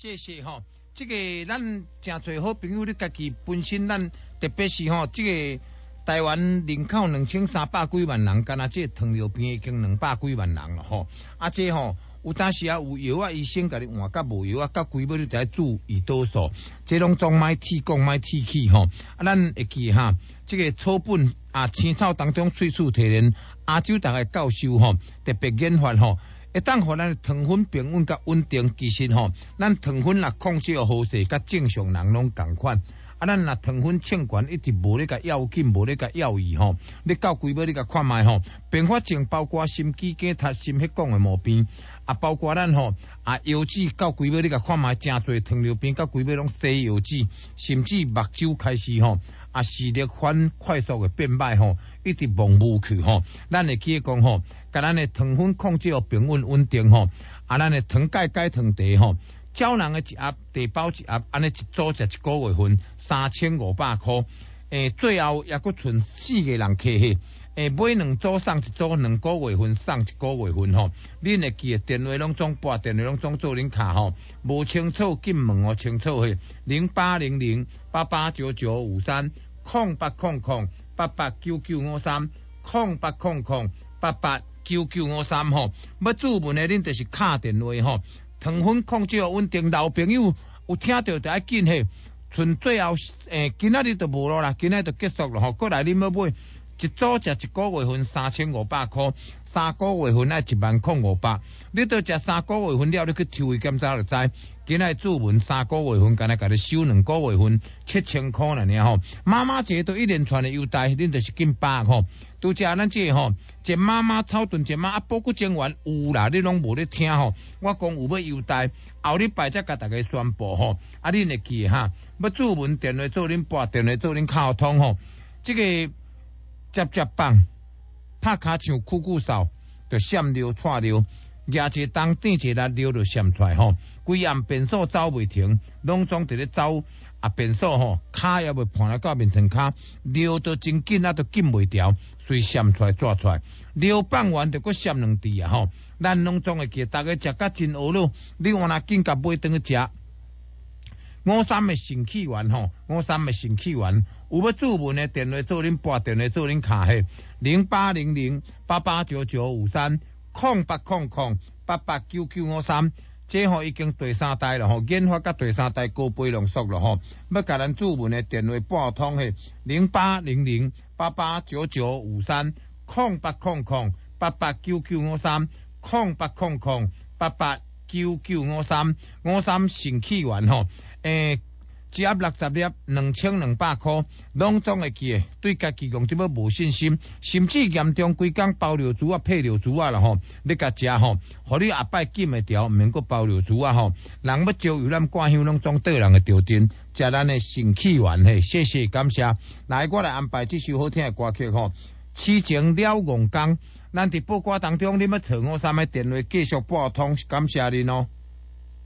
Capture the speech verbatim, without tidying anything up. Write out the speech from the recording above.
谢谢吼。这个咱真侪好朋友，你家己本身咱特别是吼，这个台湾人口两千三百几万人，干那这糖尿病已经两百几万人了吼。啊，这吼有当时啊有药啊，医生甲你换，甲无药啊，甲几尾你在注胰岛素，这拢总卖铁讲卖铁气吼。啊，咱会记哈，这个草本啊青草当中萃取提炼，亚洲大概教授吼，特别研发吼。会当互咱糖分平稳甲稳定，其实吼，咱糖分若控制好势，甲正常人拢共款。啊，咱若糖分称悬，一直无咧甲要紧，无咧甲要义吼。你到规尾你甲看卖吼，并发症包括心肌梗塞、心血管的毛病，啊，包括咱吼啊腰子到规尾你甲看卖，真侪糖尿病到规尾拢西腰子，甚至目睭开始吼啊视力反快速的变歹吼，一直蒙雾去吼。咱会记讲吼。甲咱的糖分控制哦平稳稳定吼，啊，咱的糖钙钙糖茶吼，胶囊的一盒，茶包一盒，安尼一组食一个月份，三千五百块。诶，最后也佫剩四个人客去，诶，买两组送一组，两个月份送一个月份吼。恁会记电话拢总拨，电话拢总做恁卡吼，无清楚紧问哦，清楚去零八零零八八九九五三空八空空八八九九五三空八空空八八。九九五三吼，要注文的恁就是敲电话吼，糖分控制好稳定。老朋友有听到就爱紧去，剩最后诶，今仔日就无咯啦，今仔就结束了吼。过来恁要买一组食一个月份三千五百块，三个月份爱一万空五百。你都食三个月份了，你去抽伊检查就知。今仔注文三个月份，干来甲你收两个月份七千块了呢吼。妈妈节都一连串的优待，恁就是紧把吼。拄则咱这吼，这妈妈草炖这妈啊，包括精完有啦，你拢无咧听吼。我讲有要优待，后礼拜再甲大家宣布吼。啊，恁会记哈？要注文电话做恁拨，电话做恁敲通吼。这个接接棒，拍卡像酷酷扫，就闪溜串溜，举一当顶一力溜就闪出来吼。规暗变数走袂停，拢总伫咧走。啊，变数吼，卡也袂盘来到面层卡，溜都真紧啊，都紧袂掉，随闪出来抓出来，溜放完就搁闪两滴啊吼，咱拢总会记，大家食甲真饿咯，你换若紧甲买顿去食。五三的神气丸吼，五三的神气丸，有要注文的电话做恁拨，电话做恁卡嘿，零八零零八八九九五三空八空空八八九九五三。这吼已经第三代了吼，研发甲第三代高倍浓缩了吼。要甲咱注文的电话拨通嘿，零八零零八八九九五三空八空空八八九九五三空八空空八八九九五三五三神气丸吼，诶、欸。一盒六十粒，两千两百块，拢总会记诶。对家己讲，即要无信心，甚至严重规工包尿珠啊、配尿珠啊啦吼，你甲食吼，互你下摆禁会调，毋免个包尿珠啊吼。人要招游咱挂香，拢总对人诶调阵，食咱诶神气丸嘿，谢谢感谢。来，我来安排这首好听诶歌曲吼，痴情了戇工，咱伫报歌当中，你要找我三个电话继续拨通，感谢恁哦。